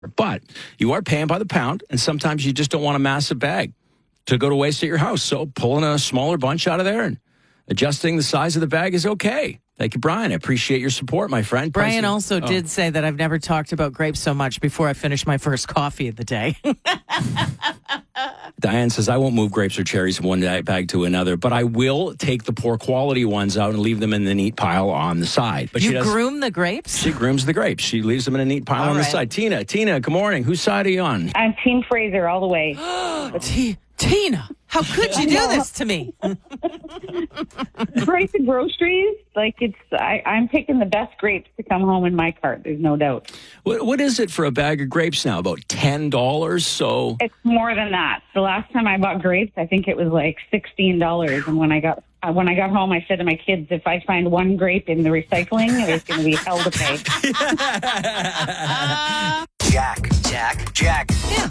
But you are paying by the pound, and sometimes you just don't want a massive bag to go to waste at your house. So pulling a smaller bunch out of there and adjusting the size of the bag is okay. Thank you, Brian. I appreciate your support, my friend. Brian also did say that I've never talked about grapes so much before I finished my first coffee of the day. Diane says, I won't move grapes or cherries from one bag to another, but I will take the poor quality ones out and leave them in the neat pile on the side. But you groom the grapes? She grooms the grapes. She leaves them in a neat pile on the side. Tina, good morning. Whose side are you on? I'm Team Fraser all the way. Tina, how could you do this to me? Price of groceries, I'm picking the best grapes to come home in my cart. There's no doubt. What is it for a bag of grapes now? About $10? So it's more than that. The last time I bought grapes, I think it was like $16. And when I got home, I said to my kids, if I find one grape in the recycling, there's going to be hell to pay. Jack. Yeah.